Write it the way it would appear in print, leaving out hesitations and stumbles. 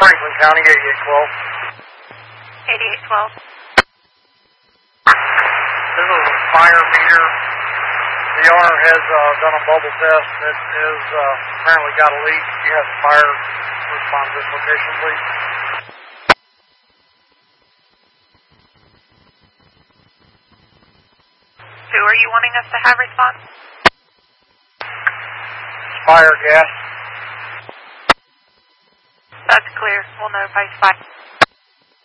Franklin County, 8812. 8812. This is a fire meter. The owner has done a bubble test. It is apparently got a leak. He has a fire. Respond to this location, please. Who are you wanting us to have respond? Fire gas. That's clear. We'll notify Spire.